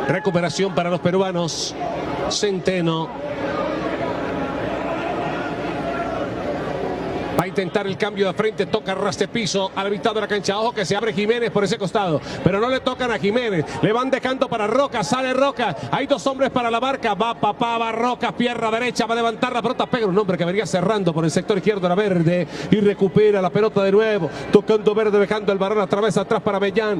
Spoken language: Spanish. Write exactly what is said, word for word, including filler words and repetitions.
Recuperación para los peruanos. Centeno. Va a intentar el cambio de frente, toca ras de piso a la mitad de la cancha. Ojo que se abre Jiménez por ese costado, pero no le tocan a Jiménez. Le van dejando para Roca, sale Roca. Hay dos hombres para la marca. Va Papá, va Roca, pierna derecha, va a levantar la pelota. Pega un hombre que venía cerrando por el sector izquierdo, la Verde, y recupera la pelota de nuevo. Tocando Verde, dejando el balón a través atrás para Mellán.